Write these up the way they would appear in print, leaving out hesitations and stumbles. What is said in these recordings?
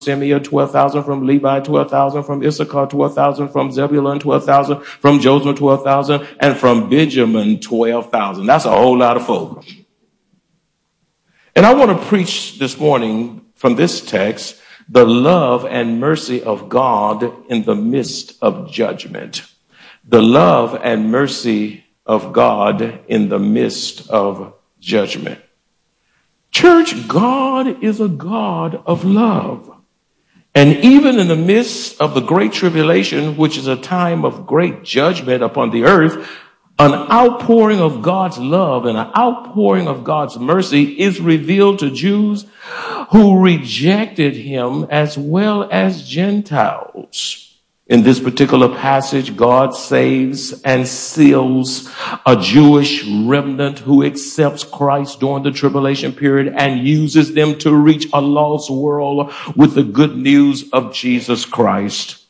Simeon, 12,000 from Levi, 12,000 from Issachar, 12,000 from Zebulun, 12,000 from Joseph, 12,000, and from Benjamin, 12,000. That's a whole lot of folk. And I want to preach this morning from this text, the love and mercy of God in the midst of judgment. The love and mercy of God in the midst of judgment. Church, God is a God of love. And even in the midst of the great tribulation, which is a time of great judgment upon the earth, an outpouring of God's love and an outpouring of God's mercy is revealed to Jews who rejected him as well as Gentiles. In this particular passage, God saves and seals a Jewish remnant who accepts Christ during the tribulation period and uses them to reach a lost world with the good news of Jesus Christ.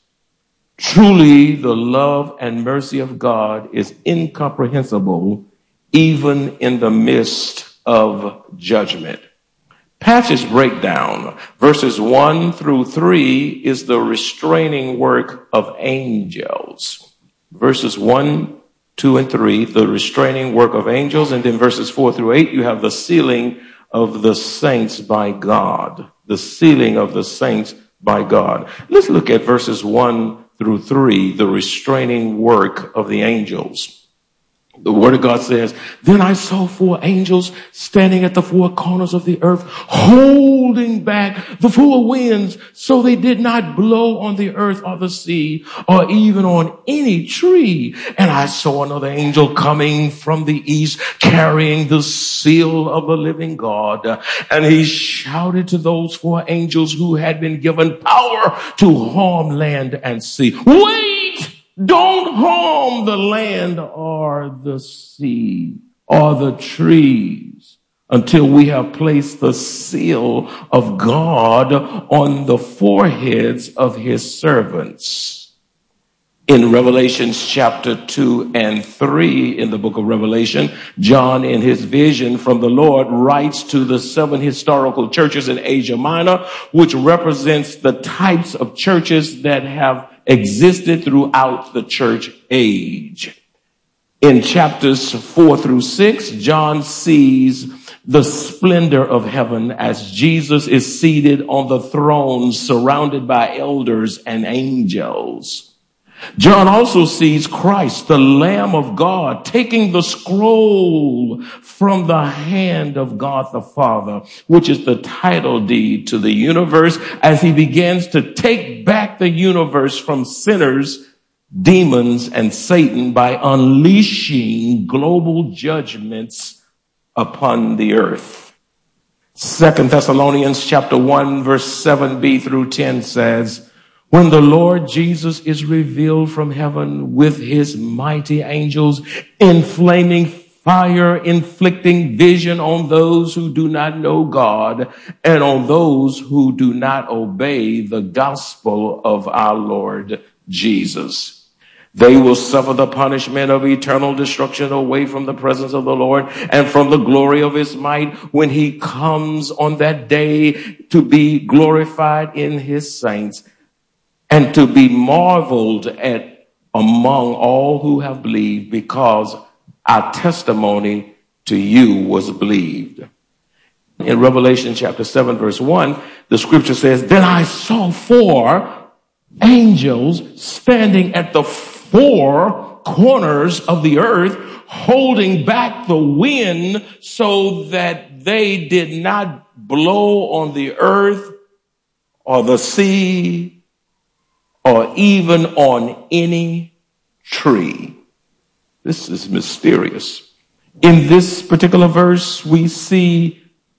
Truly, the love and mercy of God is incomprehensible even in the midst of judgment. Passage breakdown, verses 1 through 3 is the restraining work of angels. Verses 1, 2, and 3, the restraining work of angels. And then verses 4 through 8, you have the sealing of the saints by God. The sealing of the saints by God. Let's look at verses 1 through 3, the restraining work of the angels. The word of God says, "Then I saw 4 angels standing at the 4 corners of the earth, holding back the 4 winds, so they did not blow on the earth or the sea, or even on any tree. And I saw another angel coming from the east, carrying the seal of the living God. And he shouted to those 4 angels who had been given power to harm land and sea, 'Wait! Don't harm the land or the sea or the trees until we have placed the seal of God on the foreheads of his servants.'" In Revelation chapter 2 and 3 in the book of Revelation, John in his vision from the Lord writes to the 7 historical churches in Asia Minor, which represents the types of churches that have existed throughout the church age. In chapters 4 through 6, John sees the splendor of heaven as Jesus is seated on the throne surrounded by elders and angels. John also sees Christ, the Lamb of God, taking the scroll from the hand of God the Father, which is the title deed to the universe, as he begins to take back the universe from sinners, demons, and Satan by unleashing global judgments upon the earth. 2 Thessalonians chapter 1 verse 7b through 10 says, "When the Lord Jesus is revealed from heaven with his mighty angels in flaming fire, inflicting vision on those who do not know God and on those who do not obey the gospel of our Lord Jesus. They will suffer the punishment of eternal destruction away from the presence of the Lord and from the glory of his might when he comes on that day to be glorified in his saints and to be marveled at among all who have believed, because our testimony to you was believed." In Revelation chapter 7 verse 1, the scripture says, "Then I saw 4 angels standing at the 4 corners of the earth, holding back the wind so that they did not blow on the earth or the sea or even on any tree." This is mysterious. In this particular verse, we see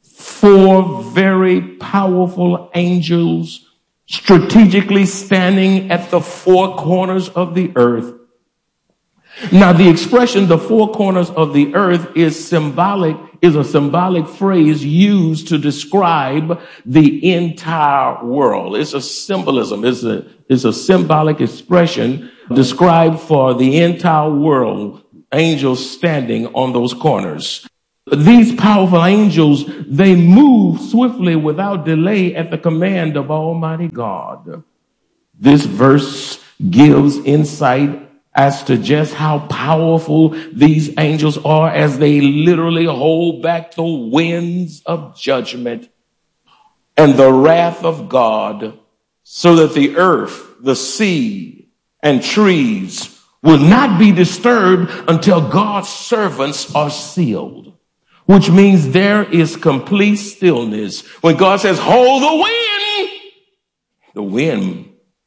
4 very powerful angels strategically standing at the 4 corners of the earth. Now, the expression, the 4 corners of the earth, is a symbolic phrase used to describe the entire world. It's a symbolism. It's a symbolic expression described for the entire world, angels standing on those corners. These powerful angels, they move swiftly without delay at the command of Almighty God. This verse gives insight as to just how powerful these angels are as they literally hold back the winds of judgment and the wrath of God so that the earth, the sea, and trees will not be disturbed until God's servants are sealed, which means there is complete stillness. When God says, hold the wind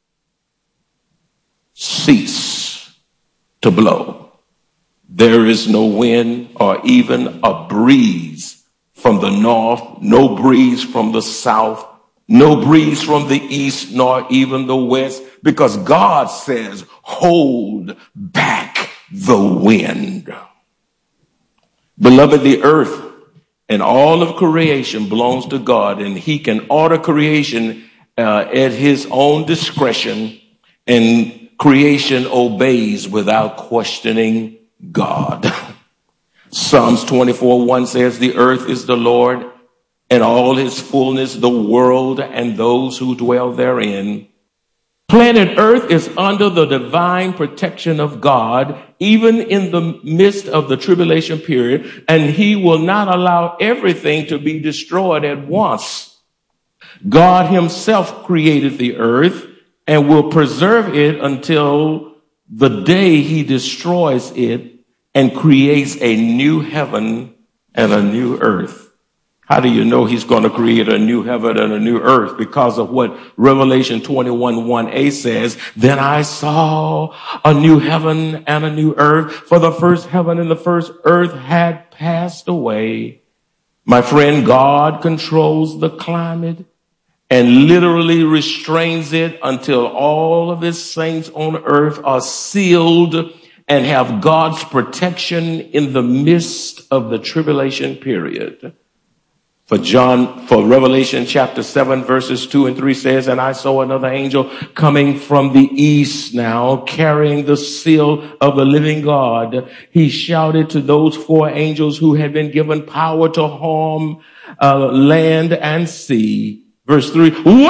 cease to blow. There is no wind or even a breeze from the north, no breeze from the south, no breeze from the east, nor even the west, because God says, hold back the wind. Beloved, the earth and all of creation belongs to God, and he can order creation at his own discretion, and creation obeys without questioning God. Psalms 24:1 says, the earth is the Lord and all his fullness, the world and those who dwell therein. Planet Earth is under the divine protection of God, even in the midst of the tribulation period, and he will not allow everything to be destroyed at once. God himself created the earth and will preserve it until the day he destroys it and creates a new heaven and a new earth. How do you know he's going to create a new heaven and a new earth? Because of what Revelation 21:1a says, then I saw a new heaven and a new earth, for the first heaven and the first earth had passed away. My friend, God controls the climate and literally restrains it until all of his saints on earth are sealed and have God's protection in the midst of the tribulation period. For Revelation chapter 7 verses 2 and 3 says, and I saw another angel coming from the east now, carrying the seal of the living God. He shouted to those four angels who had been given power to harm land and sea. Verse 3,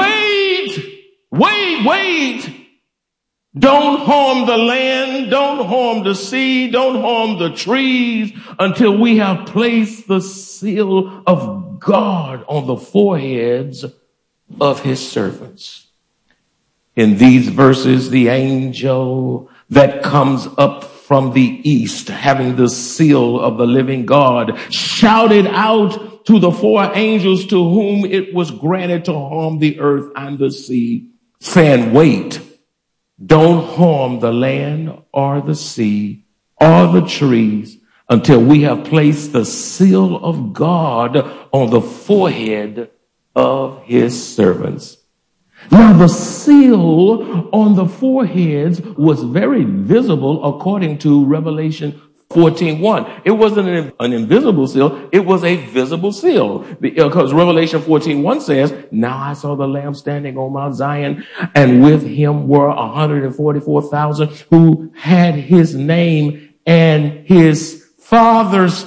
wait. Don't harm the land, don't harm the sea, don't harm the trees until we have placed the seal of God on the foreheads of his servants. In these verses, the angel that comes up from the east, having the seal of the living God, shouted out to the four angels to whom it was granted to harm the earth and the sea, saying, wait. Don't harm the land or the sea or the trees until we have placed the seal of God on the forehead of his servants. Now, the seal on the foreheads was very visible according to Revelation 14:1. It wasn't an invisible seal. It was a visible seal, because Revelation 14:1 says, now I saw the Lamb standing on Mount Zion, and with him were 144,000 who had his name and his Father's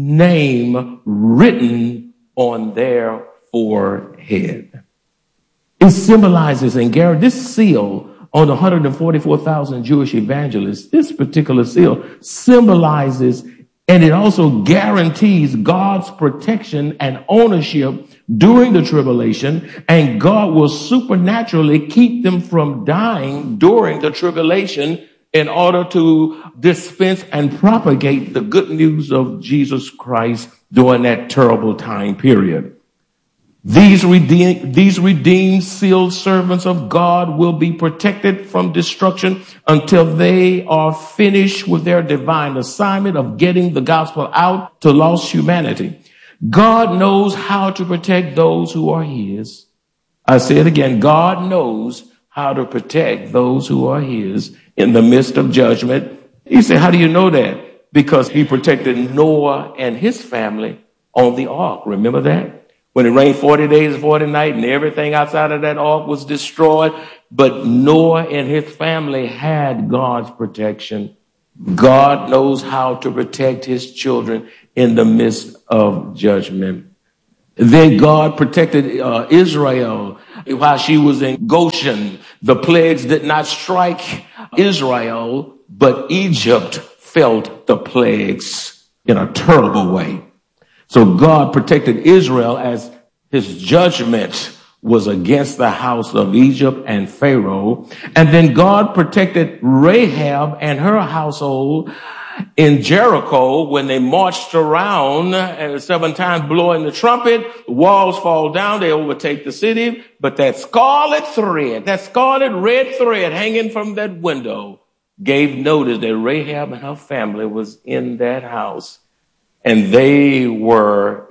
name written on their forehead. It symbolizes, and Gary, this seal on the 144,000 Jewish evangelists, this particular seal symbolizes, and it also guarantees God's protection and ownership during the tribulation, and God will supernaturally keep them from dying during the tribulation in order to dispense and propagate the good news of Jesus Christ during that terrible time period. These redeemed, sealed servants of God will be protected from destruction until they are finished with their divine assignment of getting the gospel out to lost humanity. God knows how to protect those who are his. I say it again. God knows how to protect those who are his in the midst of judgment. You say, how do you know that? Because he protected Noah and his family on the ark. Remember that? When it rained 40 days and 40 nights and everything outside of that ark was destroyed. But Noah and his family had God's protection. God knows how to protect his children in the midst of judgment. Then God protected Israel while she was in Goshen. The plagues did not strike Israel, but Egypt felt the plagues in a terrible way. So God protected Israel as his judgment was against the house of Egypt and Pharaoh. And then God protected Rahab and her household in Jericho when they marched around 7 times blowing the trumpet. Walls fall down, they overtake the city. But that scarlet red thread hanging from that window gave notice that Rahab and her family was in that house. And they were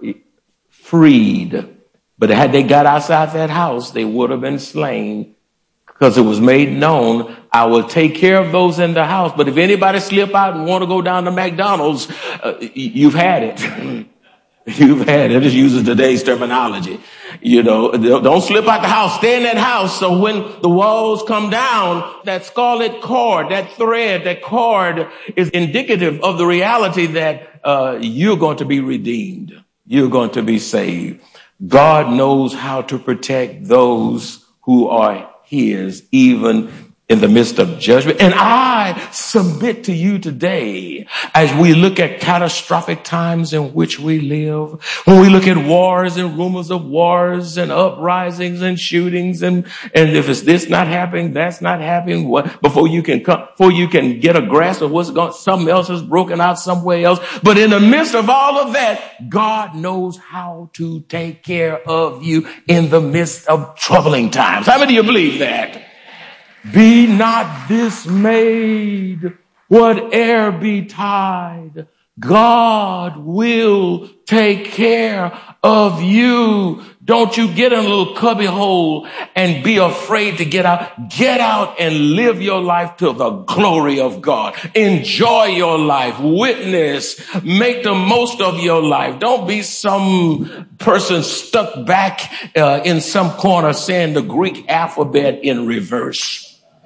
freed. But had they got outside that house, they would have been slain, because it was made known, I will take care of those in the house. But if anybody slip out and want to go down to McDonald's, you've had it. You've had it. I just use today's terminology. You know, don't slip out the house. Stay in that house. So when the walls come down, that scarlet cord, that thread, that cord is indicative of the reality that you're going to be redeemed. You're going to be saved. God knows how to protect those who are his, even in the midst of judgment. And I submit to you today, as we look at catastrophic times in which we live, when we look at wars and rumors of wars and uprisings and shootings, and if it's this not happening, that's not happening, before you can get a grasp of what's going, something else has broken out somewhere else. But in the midst of all of that, God knows how to take care of you in the midst of troubling times. How many of you believe that? Be not dismayed, whate'er betide. God will take care of you. Don't you get in a little cubby hole and be afraid to get out. Get out and live your life to the glory of God. Enjoy your life. Witness. Make the most of your life. Don't be some person stuck back in some corner saying the Greek alphabet in reverse.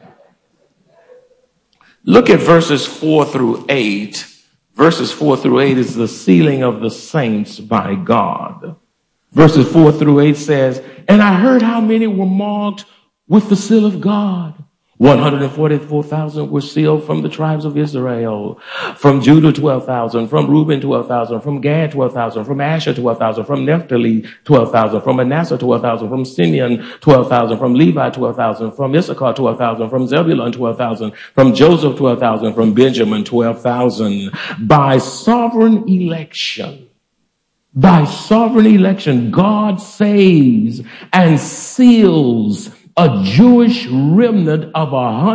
Look at verses 4 through 8. Verses 4 through 8 is the sealing of the saints by God. Verses 4 through 8 says, and I heard how many were marked with the seal of God. 144,000 were sealed from the tribes of Israel. From Judah, 12,000. From Reuben, 12,000. From Gad, 12,000. From Asher, 12,000. From Naphtali, 12,000. From Manasseh, 12,000. From Simeon, 12,000. From Levi, 12,000. From Issachar, 12,000. From Zebulun, 12,000. From Joseph, 12,000. From Benjamin, 12,000. By sovereign election, God saves and seals a Jewish remnant of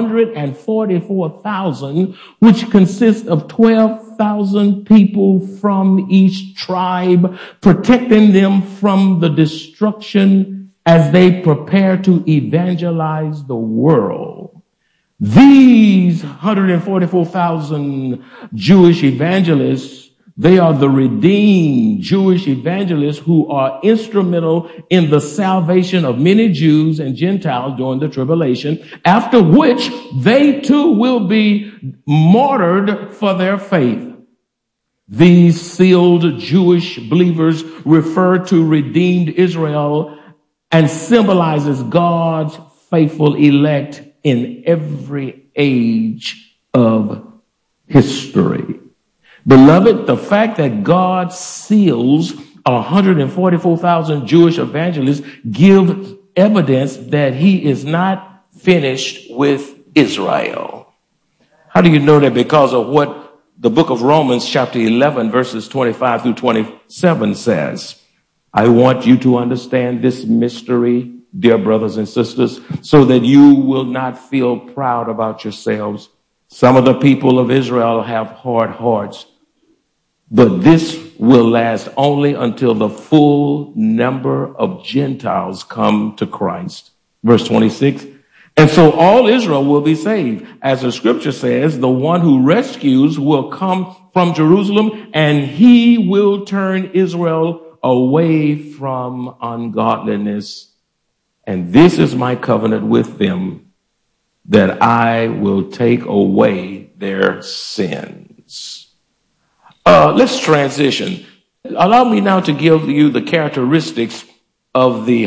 144,000, which consists of 12,000 people from each tribe, protecting them from the destruction as they prepare to evangelize the world. These 144,000 Jewish evangelists, they are the redeemed Jewish evangelists who are instrumental in the salvation of many Jews and Gentiles during the tribulation, after which they too will be martyred for their faith. These sealed Jewish believers refer to redeemed Israel and symbolizes God's faithful elect in every age of history. Beloved, the fact that God seals 144,000 Jewish evangelists gives evidence that he is not finished with Israel. How do you know that? Because of what the book of Romans chapter 11 verses 25 through 27 says. I want you to understand this mystery, dear brothers and sisters, so that you will not feel proud about yourselves. Some of the people of Israel have hard hearts, but this will last only until the full number of Gentiles come to Christ. Verse 26. And so all Israel will be saved. As the scripture says, the one who rescues will come from Jerusalem, and he will turn Israel away from ungodliness. And this is my covenant with them, that I will take away their sins. Let's transition. Allow me now to give you the characteristics of the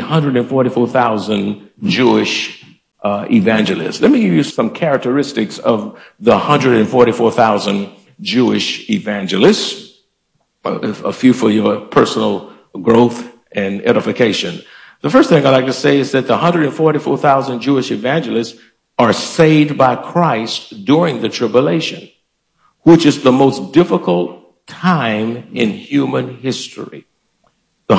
144,000 Jewish evangelists. Let me give you some characteristics of the 144,000 Jewish evangelists, a few for your personal growth and edification. The first thing I'd like to say is that the 144,000 Jewish evangelists are saved by Christ during the tribulation, which is the most difficult time in human history. The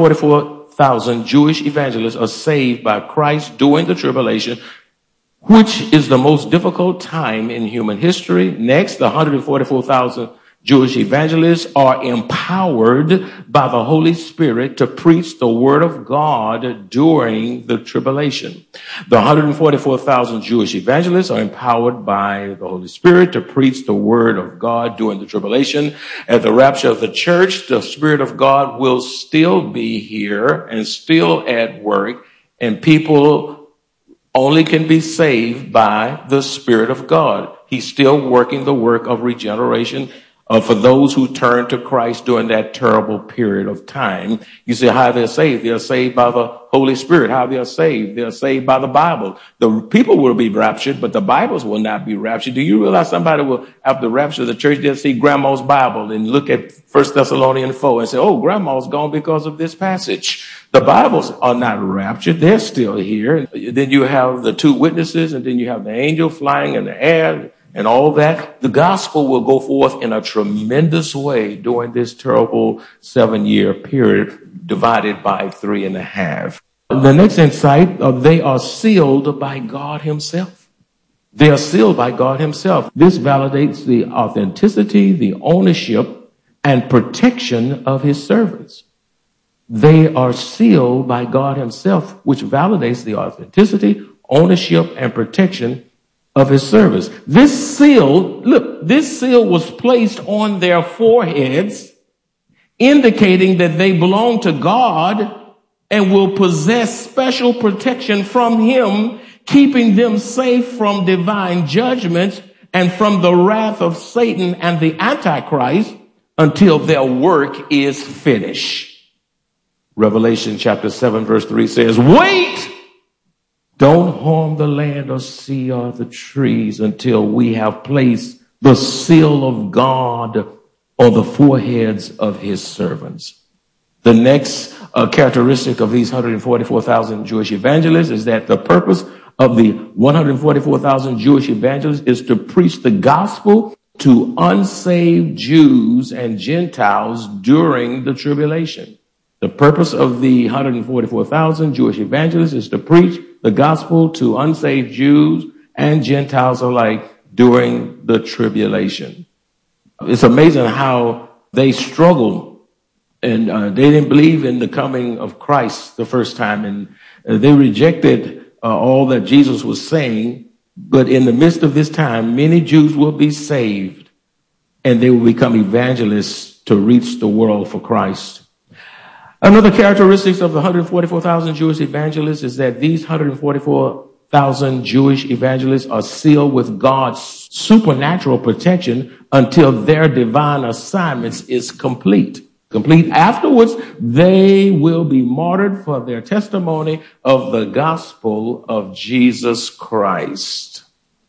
144,000 Jewish evangelists are saved by Christ during the tribulation, which is the most difficult time in human history. Next, the 144,000 Jewish evangelists are empowered by the Holy Spirit to preach the word of God during the tribulation. The 144,000 Jewish evangelists are empowered by the Holy Spirit to preach the word of God during the tribulation. At the rapture of the church, the Spirit of God will still be here and still at work, and people only can be saved by the Spirit of God. He's still working the work of regeneration for those who turn to Christ during that terrible period of time. You say how they're saved. They're saved by the Holy Spirit. How they are saved? They're saved by the Bible. The people will be raptured, but the Bibles will not be raptured. Do you realize somebody will, after the rapture of the church, they'll see grandma's Bible and look at 1 Thessalonians 4 and say, oh, grandma's gone because of this passage. The Bibles are not raptured. They're still here. Then you have the two witnesses, and then you have the angel flying in the air, and all that. The gospel will go forth in a tremendous way during this terrible 7-year period divided by 3.5. The next insight, they are sealed by God himself. They are sealed by God himself. This validates the authenticity, the ownership, and protection of his servants. They are sealed by God himself, which validates the authenticity, ownership, and protection of his service. This seal was placed on their foreheads, indicating that they belong to God and will possess special protection from him, keeping them safe from divine judgment and from the wrath of Satan and the Antichrist until their work is finished. Revelation chapter 7 verse 3 says, wait! Don't harm the land or sea or the trees until we have placed the seal of God on the foreheads of his servants. The next characteristic of these 144,000 Jewish evangelists is that the purpose of the 144,000 Jewish evangelists is to preach the gospel to unsaved Jews and Gentiles during the tribulation. The purpose of the 144,000 Jewish evangelists is to preach the gospel to unsaved Jews and Gentiles alike during the tribulation. It's amazing how they struggled, and they didn't believe in the coming of Christ the first time, and they rejected all that Jesus was saying. But in the midst of this time, many Jews will be saved, and they will become evangelists to reach the world for Christ. Another characteristic of the 144,000 Jewish evangelists is that these 144,000 Jewish evangelists are sealed with God's supernatural protection until their divine assignments is complete. Afterwards, they will be martyred for their testimony of the gospel of Jesus Christ.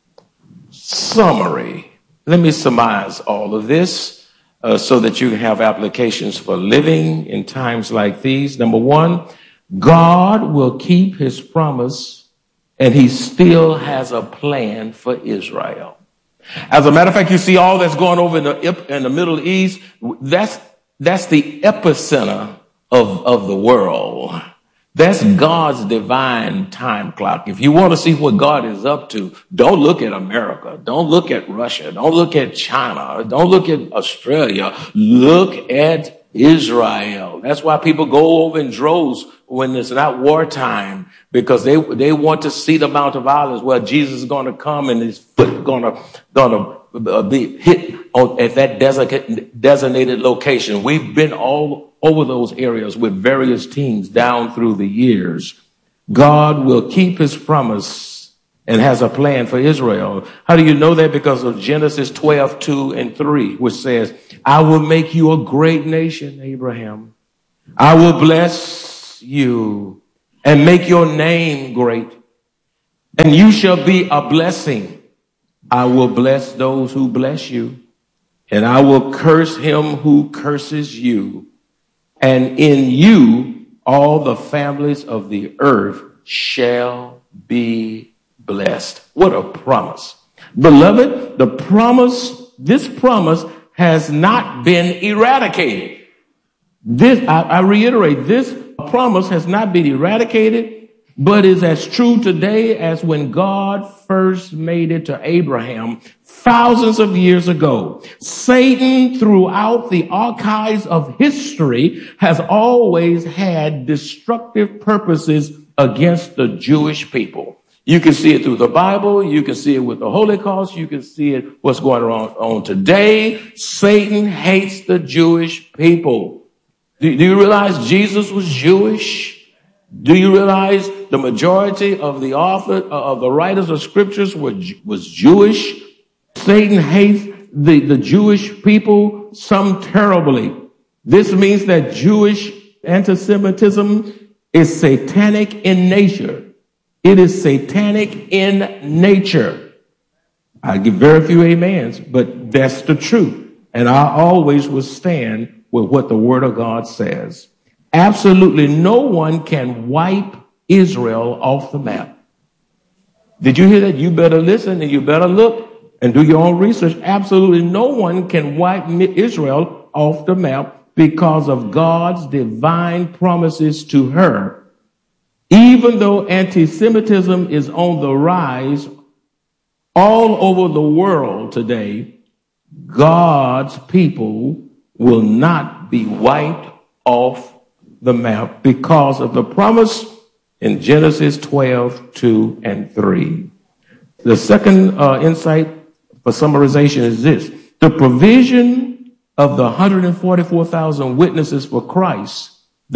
Summary. Let me surmise all of this so that you can have applications for living in times like these. Number one, God will keep his promise, and he still has a plan for Israel. As a matter of fact, you see all that's going over in the Middle East. That's the epicenter of the world. That's God's divine time clock. If you want to see what God is up to, don't look at America. Don't look at Russia. Don't look at China. Don't look at Australia. Look at Israel. That's why people go over in droves when it's not wartime, because they want to see the Mount of Olives where Jesus is going to come and his foot going to be hit at that designated location. We've been all over those areas with various teams down through the years. God will keep his promise, and has a plan for Israel. How do you know that? Because of Genesis 12:2-3, which says, I will make you a great nation, Abraham. I will bless you and make your name great, and you shall be a blessing. I will bless those who bless you, and I will curse him who curses you. And in you, all the families of the earth shall be blessed. What a promise. Beloved, this promise has not been eradicated. I reiterate, this promise has not been eradicated, but is as true today as when God first made it to Abraham thousands of years ago. Satan, throughout the archives of history, has always had destructive purposes against the Jewish people. You can see it through the Bible. You can see it with the Holocaust. You can see it what's going on today. Satan hates the Jewish people. Do you realize Jesus was Jewish? Do you realize the majority of the writers of scriptures was Jewish? Satan hates the Jewish people, some terribly. This means that Jewish anti-Semitism is satanic in nature. It is satanic in nature. I give very few amens, but that's the truth. And I always will stand with what the Word of God says. Absolutely no one can wipe Israel off the map. Did you hear that? You better listen and you better look and do your own research. Absolutely no one can wipe Israel off the map because of God's divine promises to her. Even though anti-Semitism is on the rise all over the world today, God's people will not be wiped off the map because of the promise in Genesis 12:2-3. The second insight for summarization is this. The provision of the 144,000 witnesses for Christ,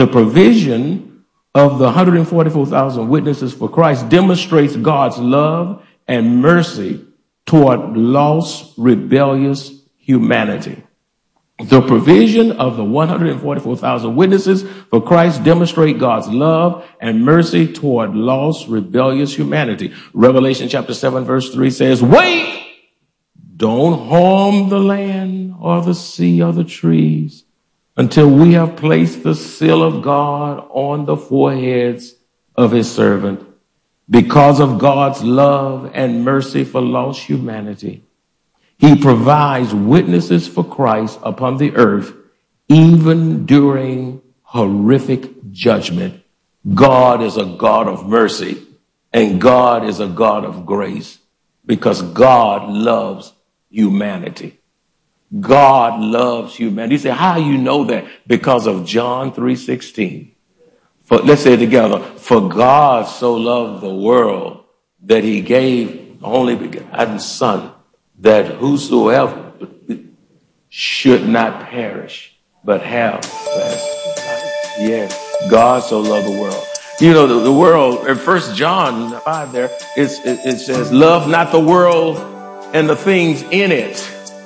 demonstrates God's love and mercy toward lost, rebellious humanity. The provision of the 144,000 witnesses for Christ demonstrate God's love and mercy toward lost, rebellious humanity. Revelation chapter 7:3 says, wait! Don't harm the land or the sea or the trees until we have placed the seal of God on the foreheads of his servant. Because of God's love and mercy for lost humanity, he provides witnesses for Christ upon the earth, even during horrific judgment. God is a God of mercy, and God is a God of grace, because God loves humanity. God loves humanity. You say, how do you know that? Because of John 3:16. Let's say it together. For God so loved the world that he gave the only begotten Son, that whosoever should not perish, but have lasting life. Yes, God so loved the world. You know, the world, in 1 John 5 there, it says, love not the world and the things in it.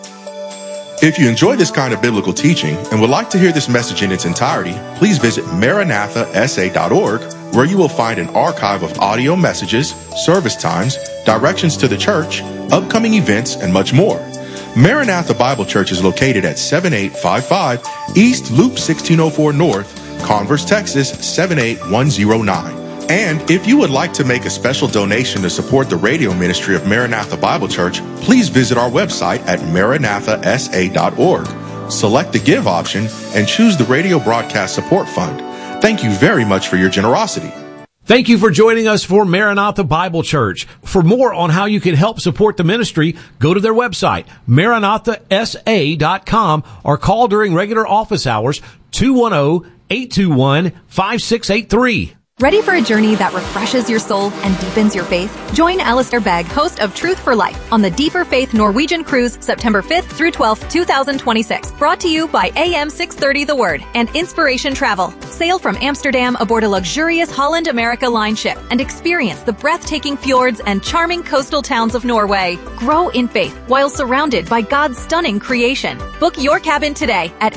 If you enjoy this kind of biblical teaching and would like to hear this message in its entirety, please visit MaranathaSA.org, where you will find an archive of audio messages, service times, directions to the church, upcoming events, and much more. Maranatha Bible Church is located at 7855 East Loop 1604 North, Converse, Texas 78109. And if you would like to make a special donation to support the radio ministry of Maranatha Bible Church, please visit our website at MaranathaSA.org. Select the Give option and choose the Radio Broadcast Support Fund. Thank you very much for your generosity. Thank you for joining us for Maranatha Bible Church. For more on how you can help support the ministry, go to their website, MaranathaSA.com, or call during regular office hours, 210-821-5683. Ready for a journey that refreshes your soul and deepens your faith? Join Alistair Begg, host of Truth for Life, on the Deeper Faith Norwegian Cruise, September 5th through 12th, 2026. Brought to you by AM 630 The Word and Inspiration Travel. Sail from Amsterdam aboard a luxurious Holland America Line ship and experience the breathtaking fjords and charming coastal towns of Norway. Grow in faith while surrounded by God's stunning creation. Book your cabin today at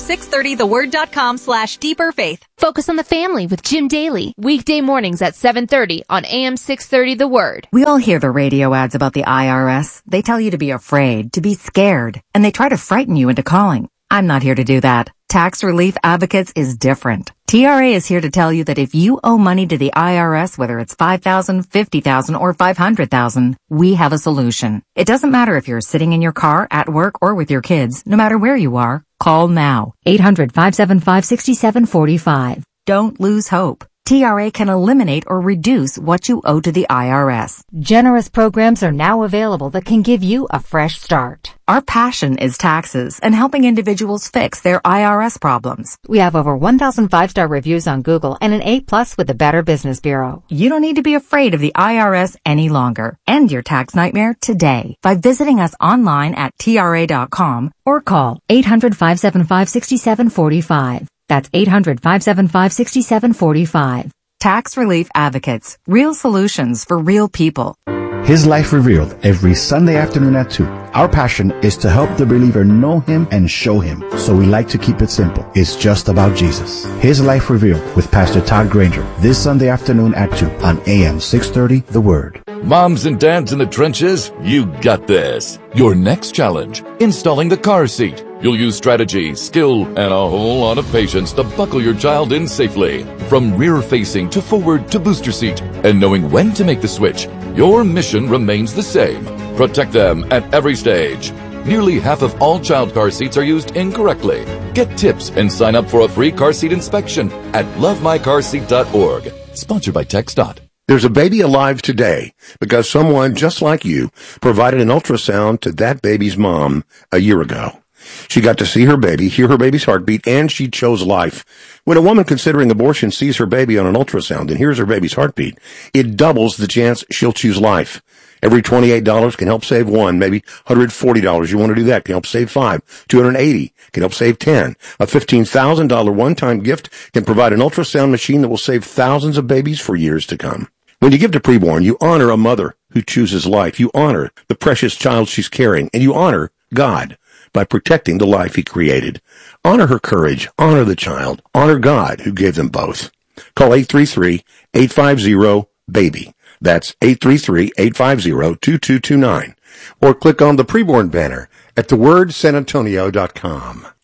am630theword.com/deeperfaith. Focus on the Family with Jim Daly. Weekday mornings at 7:30 on AM 630 The Word. We all hear the radio ads about the IRS. They tell you to be afraid, to be scared, and they try to frighten you into calling. I'm not here to do that. Tax Relief Advocates is different. TRA is here to tell you that if you owe money to the IRS, whether it's $5,000, $50,000, or $500,000, we have a solution. It doesn't matter if you're sitting in your car, at work, or with your kids. No matter where you are, call now. 800-575-6745. Don't lose hope. TRA can eliminate or reduce what you owe to the IRS. Generous programs are now available that can give you a fresh start. Our passion is taxes and helping individuals fix their IRS problems. We have over 1,000 5-star reviews on Google and an A+ with the Better Business Bureau. You don't need to be afraid of the IRS any longer. End your tax nightmare today by visiting us online at TRA.com or call 800-575-6745. That's 800-575-6745. Tax Relief Advocates. Real solutions for real people. His Life Revealed every Sunday afternoon at 2. Our passion is to help the believer know Him and show Him. So we like to keep it simple. It's just about Jesus. His Life Revealed with Pastor Todd Granger this Sunday afternoon at 2 on AM 630 The Word. Moms and dads in the trenches, you got this. Your next challenge, installing the car seat. You'll use strategy, skill, and a whole lot of patience to buckle your child in safely. From rear-facing to forward to booster seat. And knowing when to make the switch, your mission remains the same. Protect them at every stage. Nearly half of all child car seats are used incorrectly. Get tips and sign up for a free car seat inspection at lovemycarseat.org. Sponsored by TxDOT. There's a baby alive today because someone just like you provided an ultrasound to that baby's mom a year ago. She got to see her baby, hear her baby's heartbeat, and she chose life. When a woman considering abortion sees her baby on an ultrasound and hears her baby's heartbeat, it doubles the chance she'll choose life. Every $28 can help save one, maybe $140. You want to do that, can help save 5. $280 can help save 10. A $15,000 one-time gift can provide an ultrasound machine that will save thousands of babies for years to come. When you give to Preborn, you honor a mother who chooses life. You honor the precious child she's carrying, and you honor God by protecting the life He created. Honor her courage, honor the child, honor God who gave them both. Call 833-850-BABY. That's 833-850-2229. Or click on the Preborn banner at thewordsanantonio.com.